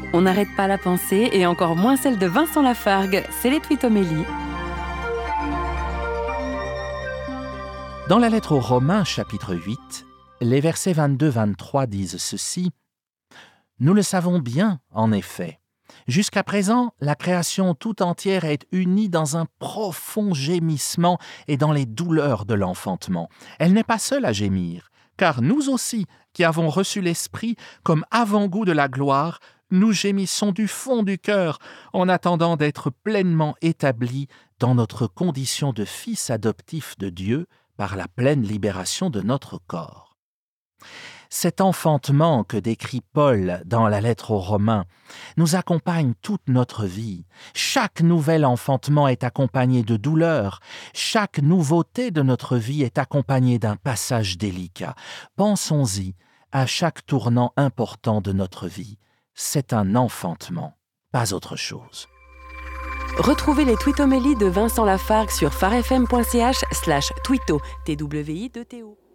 On n'arrête pas la pensée et encore moins celle de Vincent Lafargue. C'est les Twitomélies. Dans la lettre aux Romains, chapitre 8, les versets 22-23 disent ceci. « Nous le savons bien, en effet. Jusqu'à présent, la création tout entière est unie dans un profond gémissement et dans les douleurs de l'enfantement. Elle n'est pas seule à gémir, car nous aussi, qui avons reçu l'Esprit comme avant-goût de la gloire, nous gémissons du fond du cœur en attendant d'être pleinement établis dans notre condition de fils adoptifs de Dieu par la pleine libération de notre corps. » Cet enfantement que décrit Paul dans la lettre aux Romains nous accompagne toute notre vie. Chaque nouvel enfantement est accompagné de douleur. Chaque nouveauté de notre vie est accompagnée d'un passage délicat. Pensons-y à chaque tournant important de notre vie. C'est un enfantement, pas autre chose. Retrouvez les Twitomélies de Vincent Lafargue sur farfm.ch/twito, TWITO.